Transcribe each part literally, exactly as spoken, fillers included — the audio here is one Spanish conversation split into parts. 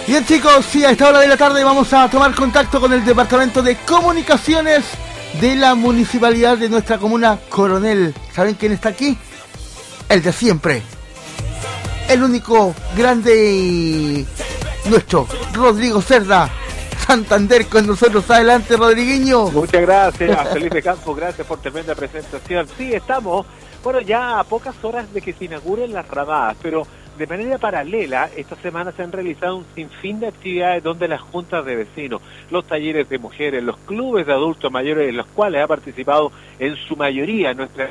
Bien, chicos, sí, a esta hora de la tarde vamos a tomar contacto con el Departamento de Comunicaciones de la Municipalidad de nuestra comuna Coronel. ¿Saben quién está aquí? El de siempre. El único grande y nuestro Rodrigo Cerda. Santander con nosotros. Adelante, Rodriguiño. Muchas gracias, Felipe Campos. Gracias por tremenda presentación. Sí, estamos, bueno, ya a pocas horas de que se inauguren las ramadas, pero de manera paralela, esta semana se han realizado un sinfín de actividades donde las juntas de vecinos, los talleres de mujeres, los clubes de adultos mayores, en los cuales ha participado en su mayoría nuestra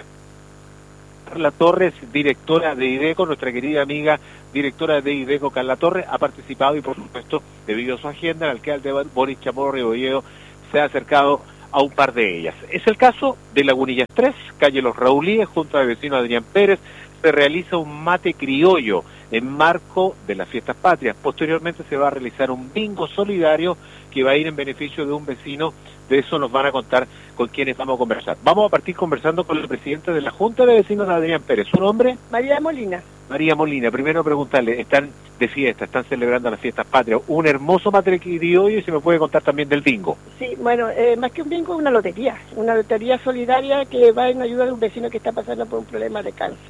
Carla Torres, directora de IDECO, nuestra querida amiga directora de IDECO, Carla Torres, ha participado y por supuesto, debido a su agenda, el alcalde Boris Chamorro Rebolledo se ha acercado a un par de ellas. Es el caso de Lagunillas tres, calle Los Raulíes, junto al vecino Adrián Pérez, se realiza un mate criollo en marco de las fiestas patrias. Posteriormente se va a realizar un bingo solidario que va a ir en beneficio de un vecino. De eso nos van a contar con quienes vamos a conversar. Vamos a partir conversando con el presidente de la Junta de Vecinos de Adrián Pérez. ¿Su nombre? María Molina. María Molina, primero preguntarle, están de fiesta, están celebrando las fiestas patrias, un hermoso mate criollo, y se me puede contar también del bingo. Sí, bueno, eh, más que un bingo, una lotería, una lotería solidaria que va en ayuda de un vecino que está pasando por un problema de cáncer.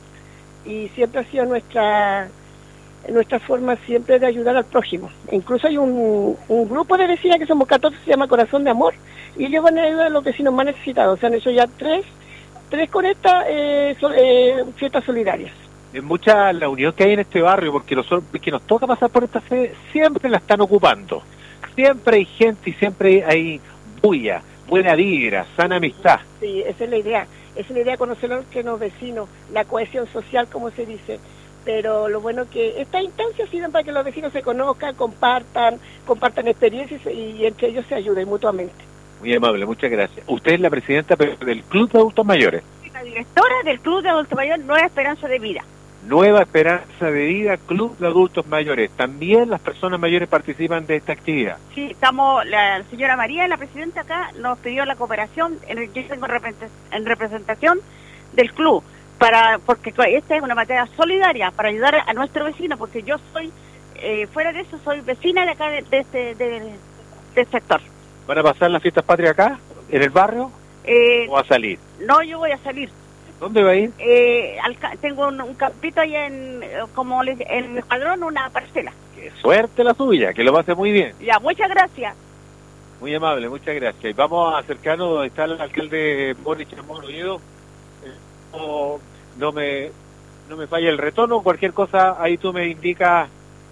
Y siempre ha sido nuestra nuestra forma siempre de ayudar al prójimo. Incluso hay un, un grupo de vecinas que somos catorce, se llama Corazón de Amor, y ellos van a ayudar a los vecinos más necesitados. Se han hecho ya tres, tres con estas eh, so, eh, fiestas solidarias. Es mucha la unión que hay en este barrio, porque los que nos toca pasar por esta sede siempre la están ocupando. Siempre hay gente y siempre hay bulla, buena vibra, sana amistad. Sí, esa es la idea. Esa es la idea, conocer a los vecinos, la cohesión social, como se dice. Pero lo bueno que estas instancias sirven para que los vecinos se conozcan, compartan, compartan experiencias y, y entre ellos se ayuden mutuamente. Muy amable, muchas gracias. Usted es la presidenta del Club de Adultos Mayores. La directora del Club de Adultos Mayores, Nueva Esperanza de Vida. Nueva Esperanza de Vida, Club de Adultos Mayores. También las personas mayores participan de esta actividad. Sí, estamos, la señora María, la presidenta acá, nos pidió la cooperación, en el que tengo en representación del club, para porque esta es una materia solidaria, para ayudar a nuestro vecino, porque yo soy, eh, fuera de eso, soy vecina de acá, de, de este de, del sector. ¿Van a pasar las fiestas patrias acá, en el barrio, eh, o a salir? No, yo voy a salir. ¿Dónde va a ir? Eh, al, tengo un, un campito ahí en, como les, en el Escuadrón, una parcela. ¡Qué suerte la suya! Que lo va a hacer muy bien. Ya, muchas gracias. Muy amable, muchas gracias. Y vamos a acercarnos donde está el alcalde Boris Chamorro Rebolledo. Eh, no, no me no me falla el retorno, cualquier cosa ahí tú me indicas,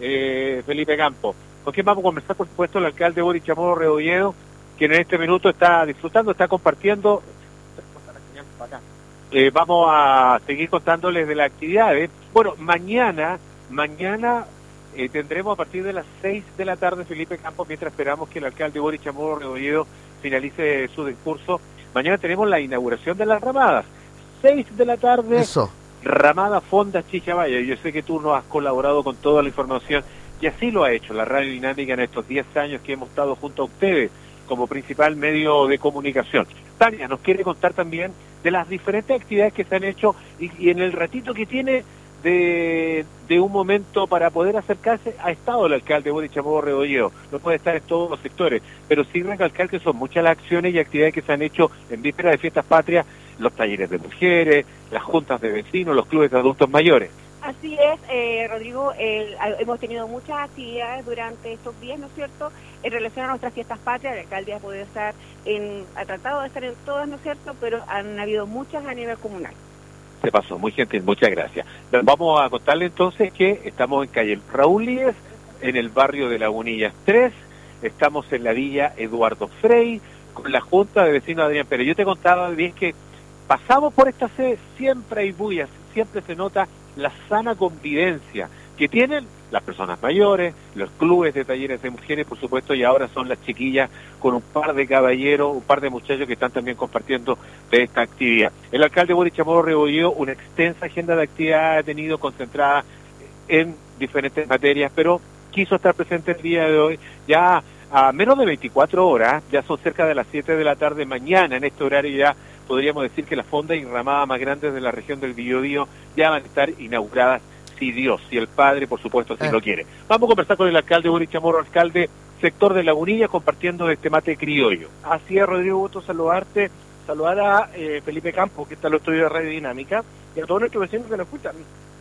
eh, Felipe Campos. ¿Con quién vamos a conversar? Por supuesto, el alcalde Boris Chamorro Rebolledo, quien en este minuto está disfrutando, está compartiendo. Eh, vamos a seguir contándoles de las actividades. Bueno, mañana, mañana eh, tendremos a partir de las seis de la tarde, Felipe Campos, mientras esperamos que el alcalde Boris Chamorro Rebolledo finalice su discurso. Mañana tenemos la inauguración de las ramadas. seis de la tarde, Eso. Ramada Fonda Chichavaya. Yo sé que tú nos has colaborado con toda la información, y así lo ha hecho la Radio Dinámica en estos diez años que hemos estado junto a ustedes como principal medio de comunicación. Tania nos quiere contar también de las diferentes actividades que se han hecho y, y en el ratito que tiene de, de un momento para poder acercarse, ha estado el alcalde Boris Chamorro Rebolledo. No puede estar en todos los sectores, pero sí recalcar que son muchas las acciones y actividades que se han hecho en vísperas de fiestas patrias, los talleres de mujeres, las juntas de vecinos, los clubes de adultos mayores. Así es, eh, Rodrigo, eh, hemos tenido muchas actividades durante estos días, ¿no es cierto?, en relación a nuestras fiestas patrias. El alcalde ha podido estar en, ha tratado de estar en todas, ¿no es cierto?, pero han habido muchas a nivel comunal. Se pasó, muy gentil, muchas gracias. Vamos a contarle entonces que estamos en calle Raulíes, en el barrio de Lagunillas tres, estamos en la villa Eduardo Frei, con la Junta de Vecinos de Adrián Pérez. Yo te contaba bien que pasamos por esta sede, siempre hay bullas, siempre se nota la sana convivencia que tienen las personas mayores, los clubes de talleres de mujeres, por supuesto, y ahora son las chiquillas con un par de caballeros, un par de muchachos que están también compartiendo de esta actividad. El alcalde Boris Chamorro Rebolledo, una extensa agenda de actividad ha tenido concentrada en diferentes materias, pero quiso estar presente el día de hoy, ya a menos de veinticuatro horas, ya son cerca de las siete de la tarde, mañana en este horario ya podríamos decir que las fondas y ramadas más grandes de la región del Biobío ya van a estar inauguradas si Dios, si el Padre, por supuesto, si eh. lo quiere. Vamos a conversar con el alcalde Boris Chamorro, alcalde sector de Lagunilla, compartiendo este mate criollo. Así es, Rodrigo, gusto saludarte, saludar a eh, Felipe Campos, que está en los estudios de Radio Dinámica, y a todos nuestros vecinos que nos escuchan.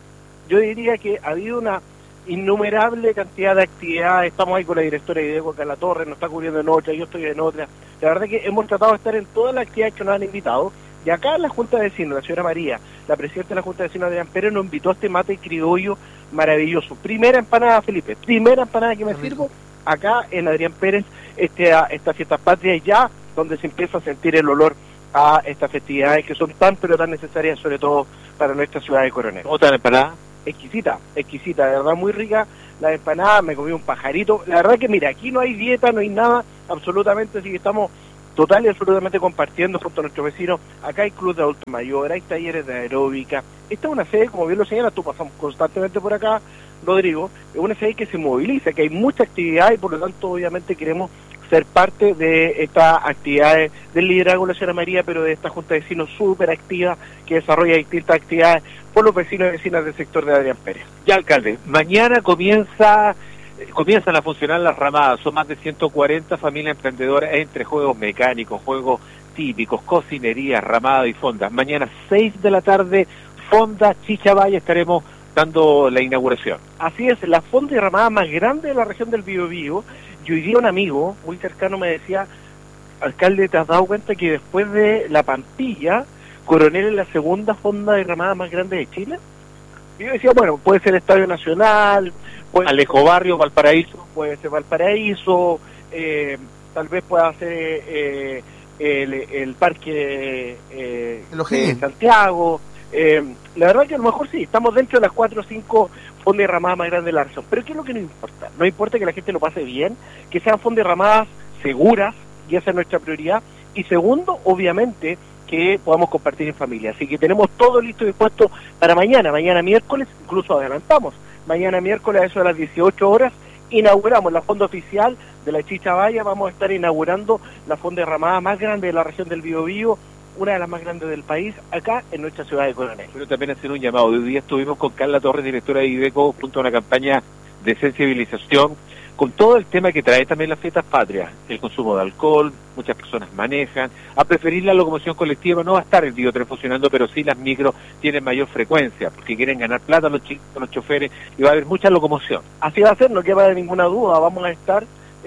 Yo diría que ha habido una innumerable cantidad de actividades. Estamos ahí con la directora Ideco acá en la torre, nos está cubriendo en otra, yo estoy en otra. La verdad es que hemos tratado de estar en todas las actividades que nos han invitado. Y acá en la Junta de Vecinos, la señora María, la presidenta de la Junta de Vecinos, Adrián Pérez, nos invitó a este mate criollo maravilloso. Primera empanada, Felipe, primera empanada que me sirvo acá en Adrián Pérez, este, a, esta fiesta patria, ya donde se empieza a sentir el olor a estas festividades que son tan pero tan necesarias, sobre todo para nuestra ciudad de Coronel. ¿Otra empanada? Exquisita, exquisita, de verdad muy rica la empanada, me comí un pajarito. La verdad que mira, aquí no hay dieta, no hay nada, absolutamente, así que estamos total y absolutamente compartiendo junto a nuestros vecinos. Acá hay club de adultos mayores, hay talleres de aeróbica. Esta es una sede, como bien lo señalas, tú pasamos constantemente por acá, Rodrigo, es una sede que se moviliza, que hay mucha actividad y por lo tanto obviamente queremos ser parte de estas actividades del liderazgo de la señora María, pero de esta Junta de Vecinos súper activa que desarrolla distintas actividades por los vecinos y vecinas del sector de Adrián Pérez. Ya, alcalde, mañana comienza comienzan a funcionar las ramadas. Son más de ciento cuarenta familias emprendedoras entre juegos mecánicos, juegos típicos, cocinería, ramada y fondas. Mañana seis de la tarde, Fonda Chichavaya, estaremos dando la inauguración. Así es, la fonda y ramada más grande de la región del Biobío. Y hoy día un amigo muy cercano me decía, alcalde, ¿te has dado cuenta que después de La Pampilla, Coronel es la segunda fonda de ramada más grande de Chile? Y yo decía, bueno, puede ser Estadio Nacional, puede Alejo Barrio, Valparaíso, puede ser Valparaíso, eh, tal vez pueda ser eh, el, el Parque eh, de Santiago. Eh, la verdad que a lo mejor sí, estamos dentro de las cuatro o cinco fondas de ramadas más grandes de la región. Pero ¿qué es lo que nos importa? Nos importa que la gente lo pase bien, que sean fondas de ramadas seguras, y esa es nuestra prioridad. Y segundo, obviamente, que podamos compartir en familia. Así que tenemos todo listo y dispuesto para mañana, mañana miércoles, incluso adelantamos. Mañana miércoles a eso de las dieciocho horas inauguramos la fonda oficial de la Chichavaya. Vamos a estar inaugurando la fonda de ramada más grande de la región del Biobío, una de las más grandes del país, acá en nuestra ciudad de Coronel. Pero también hacer un llamado. Hoy día estuvimos con Carla Torres, directora de IDECO, junto a una campaña de sensibilización con todo el tema que trae también las fiestas patrias, el consumo de alcohol, muchas personas manejan, a preferir la locomoción colectiva. No va a estar el Digo tren funcionando, pero sí las micros tienen mayor frecuencia, porque quieren ganar plata los chicos, los choferes, y va a haber mucha locomoción. Así va a ser, no queda ninguna duda, vamos a estar,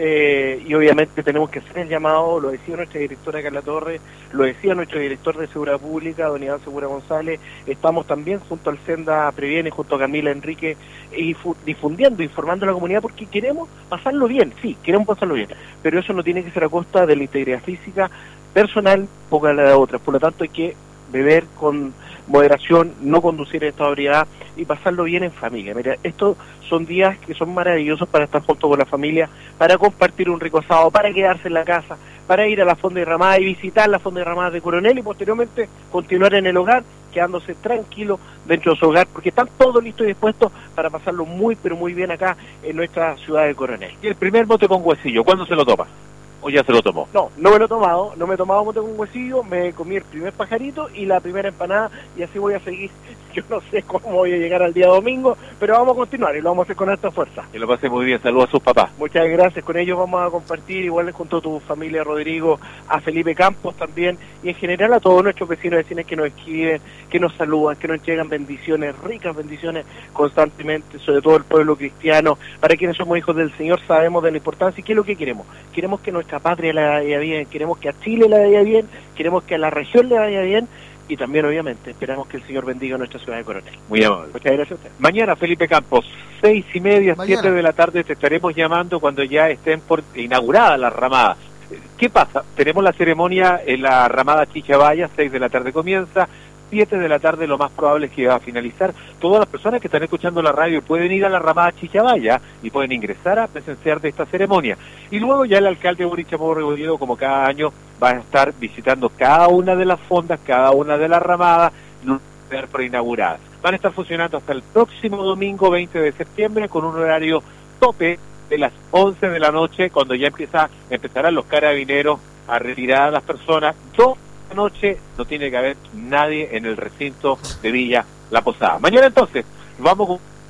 eh, y obviamente tenemos que hacer el llamado, lo decía nuestra directora Carla Torres, lo decía nuestro director de Seguridad Pública, don Iván Segura González. Estamos también junto al Senda Previene, junto a Camila Enrique, y difundiendo, informando a la comunidad, porque queremos pasarlo bien, sí, queremos pasarlo bien, pero eso no tiene que ser a costa de la integridad física personal, poca la de otras. Por lo tanto hay que beber con moderación, no conducir en esta ebriedad y pasarlo bien en familia. Mira, estos son días que son maravillosos para estar juntos con la familia, para compartir un rico asado, para quedarse en la casa, para ir a la fonda de ramada y visitar la fonda de ramada de Coronel, y posteriormente continuar en el hogar, quedándose tranquilo dentro de su hogar, porque están todos listos y dispuestos para pasarlo muy, pero muy bien acá en nuestra ciudad de Coronel. Y el primer mote con huesillo, ¿cuándo se lo toma? ¿O ya se lo tomó? No, no me lo he tomado, no me he tomado mote con huesillo, me comí el primer pajarito y la primera empanada, y así voy a seguir. Yo no sé cómo voy a llegar al día domingo, pero vamos a continuar y lo vamos a hacer con esta fuerza. Que lo pase muy bien, saludos a sus papás. Muchas gracias, con ellos vamos a compartir, igual junto a tu familia, Rodrigo, a Felipe Campos también, y en general a todos nuestros vecinos y vecinas que nos escriben, que nos saludan, que nos llegan bendiciones, ricas bendiciones constantemente, sobre todo el pueblo cristiano. Para quienes somos hijos del Señor sabemos de la importancia. ¿Y qué es lo que queremos? Queremos que nuestra patria le vaya bien, queremos que a Chile le vaya bien, queremos que a la región le vaya bien, y también obviamente esperamos que el Señor bendiga nuestra ciudad de Coronel. Muy amable. Muchas gracias a usted. Mañana, Felipe Campos, seis y media, Mañana. siete de la tarde, te estaremos llamando cuando ya estén por inaugurada la ramada. ¿Qué pasa? Tenemos la ceremonia en la ramada Chichavaya, seis de la tarde comienza, siete de la tarde lo más probable es que va a finalizar. Todas las personas que están escuchando la radio pueden ir a la ramada Chichavaya y pueden ingresar a presenciar de esta ceremonia. Y luego ya el alcalde Boris Chamorro Rebolledo, como cada año, va a estar visitando cada una de las fondas, cada una de las ramadas, por inauguradas. Van a estar funcionando hasta el próximo domingo veinte de septiembre con un horario tope de las once de la noche, cuando ya empieza empezarán los carabineros a retirar a las personas. Dos de la noche no tiene que haber nadie en el recinto de Villa La Posada. Mañana entonces vamos con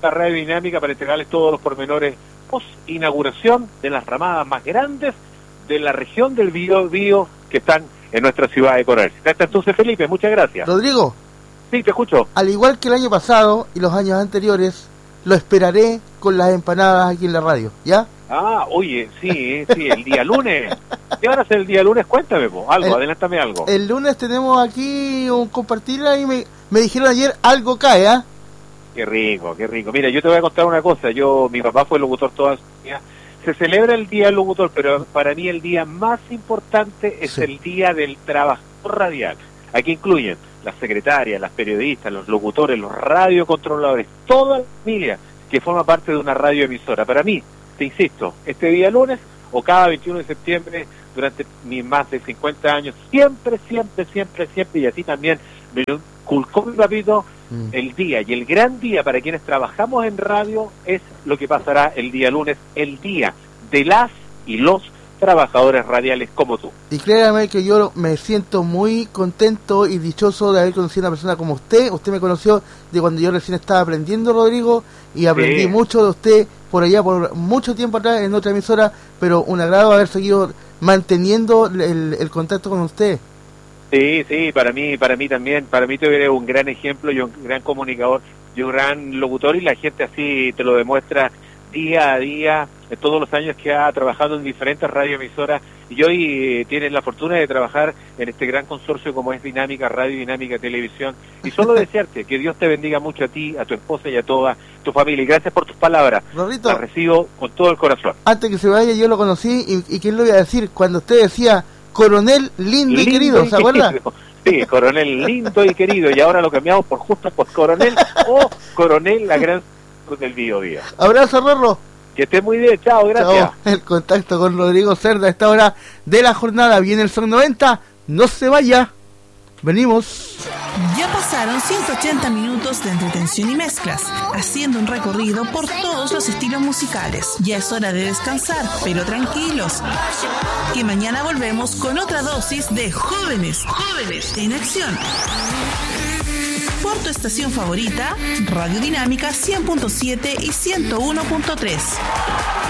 la Radio Dinámica para entregarles todos los pormenores post inauguración de las ramadas más grandes de la región del Bío Bío que están en nuestra ciudad de Coronel. Hasta entonces, Felipe, muchas gracias. Rodrigo. Sí, te escucho. Al igual que el año pasado y los años anteriores, lo esperaré con las empanadas aquí en la radio, ¿ya? Ah, oye, sí, sí, el día lunes. ¿Qué van a hacer el día lunes? Cuéntame, po, algo, el, adelántame algo. El lunes tenemos aquí un compartir y me, me dijeron ayer algo cae, ¿ah? ¿eh? Qué rico, qué rico. Mira, yo te voy a contar una cosa. Yo, mi papá fue locutor toda su vida. Se celebra el Día del Locutor, pero para mí el día más importante es sí. el Día del Trabajador Radial. Aquí incluyen las secretarias, las periodistas, los locutores, los radiocontroladores, toda la familia que forma parte de una radioemisora. Para mí, te insisto, este día lunes o cada veintiuno de septiembre, durante mis más de cincuenta años, siempre, siempre, siempre, siempre, y así también me inculcó mi papito, mm. el día y el gran día para quienes trabajamos en radio es lo que pasará el día lunes, el día de las y los trabajadores radiales como tú. Y créame que yo me siento muy contento y dichoso de haber conocido a una persona como usted. Usted me conoció de cuando yo recién estaba aprendiendo, Rodrigo, y aprendí sí. mucho de usted por allá, por mucho tiempo atrás en otra emisora, pero un agrado haber seguido manteniendo el, el contacto con usted. Sí, sí, para mí, para mí también, para mí tú eres un gran ejemplo y un gran comunicador y un gran locutor, y la gente así te lo demuestra día a día, de todos los años que ha trabajado en diferentes radioemisoras, y hoy eh, tienes la fortuna de trabajar en este gran consorcio como es Dinámica Radio, Dinámica Televisión, y solo desearte que Dios te bendiga mucho a ti, a tu esposa y a toda tu familia, y gracias por tus palabras. Rorrito, las recibo con todo el corazón. Antes que se vaya, yo lo conocí, y, y ¿quién lo iba a decir? Cuando usted decía Coronel lindo, lindo y querido, ¿se acuerda? Sí, Coronel lindo y querido, y ahora lo cambiamos por justo por Coronel o Coronel la gran del Bío Bío. Abrazo, Rorro. Que esté muy bien, chao, gracias. Chao. El contacto con Rodrigo Cerda a esta hora de la jornada. Viene el Son noventa, no se vaya. Venimos. Ya pasaron ciento ochenta minutos de entretención y mezclas, haciendo un recorrido por todos los estilos musicales. Ya es hora de descansar, pero tranquilos, que mañana volvemos con otra dosis de jóvenes, jóvenes en acción. Por tu estación favorita, Radio Dinámica cien punto siete y ciento uno punto tres.